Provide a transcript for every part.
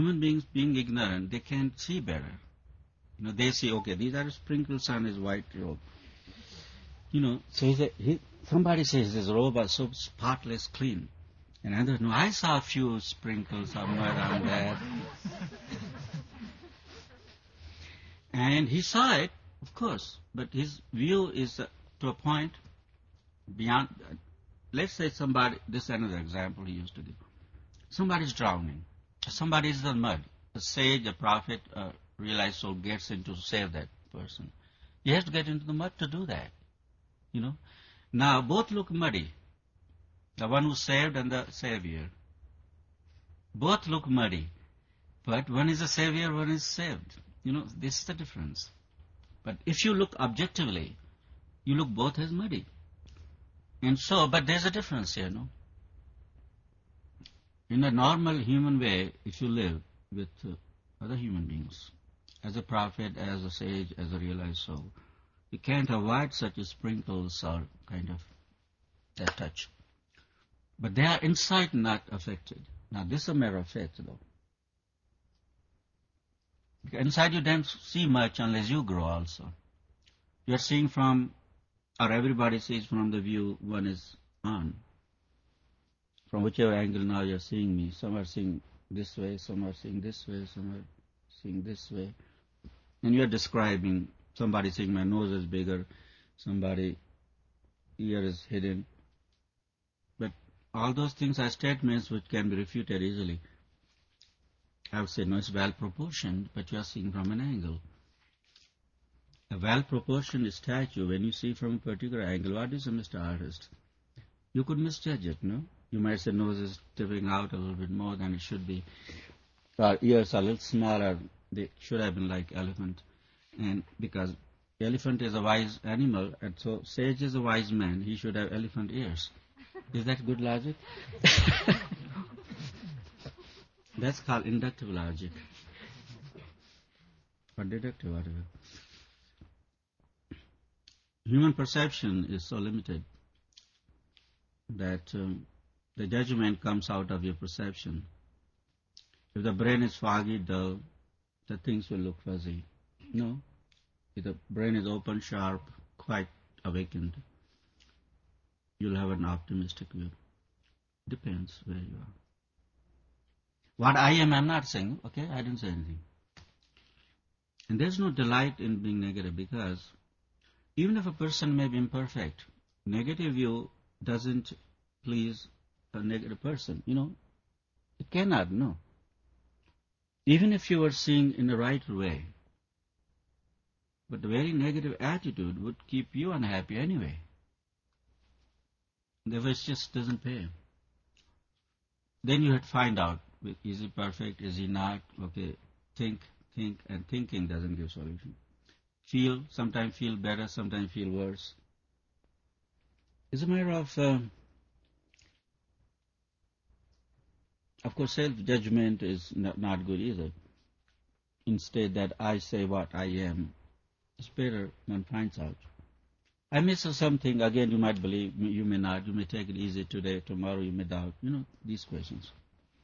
Human beings being ignorant, they can't see better. They see, okay, these are sprinkles on his white robe. So somebody says his robe is so spotless clean. And others, no, I saw a few sprinkles of mud on that. And he saw it, of course, but his view is to a point beyond. Let's say this is another example he used to give. Somebody's drowning. Somebody's in the mud. A sage, a prophet, a realized soul gets in to save that person. He has to get into the mud to do that. Now, both look muddy. The one who saved and the savior. Both look muddy. But one is a savior, one is saved. This is the difference. But if you look objectively, you look both as muddy. And so, but there's a difference here, no? In a normal human way, if you live with other human beings, as a prophet, as a sage, as a realized soul, you can't avoid such sprinkles or kind of that touch. But they are inside not affected. Now, this is a matter of faith, though. Inside you don't see much unless you grow also. You're seeing from, or everybody sees from the view one is on. From whichever angle now you're seeing me. Some are seeing this way, some are seeing this way, some are seeing this way. And you're describing, somebody saying my nose is bigger, somebody ear is hidden. But all those things are statements which can be refuted easily. I would say, no, it's well-proportioned, but you are seeing from an angle. A well-proportioned statue, when you see from a particular angle, what is it, Mr. Artist? You could misjudge it, no? You might say nose is tipping out a little bit more than it should be. Or ears are a little smaller. They should have been like elephant. And because elephant is a wise animal, and so sage is a wise man, he should have elephant ears. Is that good logic? That's called inductive logic. Or deductive, whatever. Human perception is so limited that the judgment comes out of your perception. If the brain is foggy, dull, the things will look fuzzy. No. If the brain is open, sharp, quite awakened, you'll have an optimistic view. Depends where you are. What I am, I'm not saying, okay? I didn't say anything. And there's no delight in being negative because even if a person may be imperfect, negative view doesn't please a negative person, It cannot, no. Even if you were seeing in the right way, but the very negative attitude would keep you unhappy anyway. Therefore, it just doesn't pay. Then you had to find out, is he perfect, is he not? Okay, think, and thinking doesn't give solution. Feel, sometimes feel better, sometimes feel worse. It's a matter of course, self-judgment is not good either. Instead that I say what I am, it's better one finds out. I may say something, again you might believe, you may not, you may take it easy today, tomorrow you may doubt, these questions.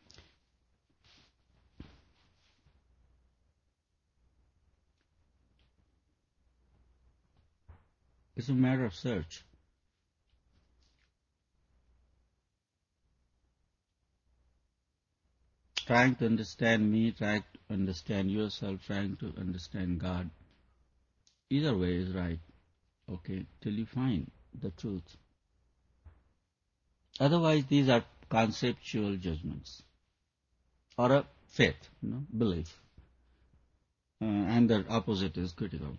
It's a matter of search. Trying to understand me, trying to understand yourself, trying to understand God. Either way is right, okay, till you find the truth. Otherwise, these are conceptual judgments or a faith, belief. And the opposite is critical.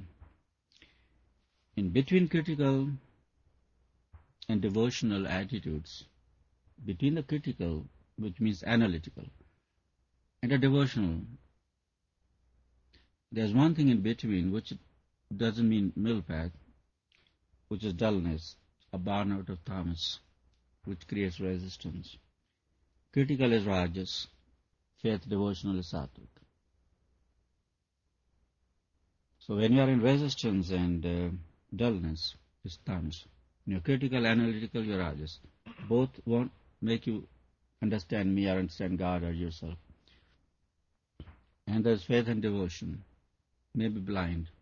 In between critical and devotional attitudes, between the critical, which means analytical, and a devotional, there's one thing in between which doesn't mean middle path, which is dullness, a burnout of tamas, which creates resistance. Critical is rajas, faith devotional is sattvic. So when you are in resistance and dullness, is tamas. When you're critical, analytical, you're rajas. Both won't make you understand me or understand God or yourself. And there's faith and devotion. Maybe blind.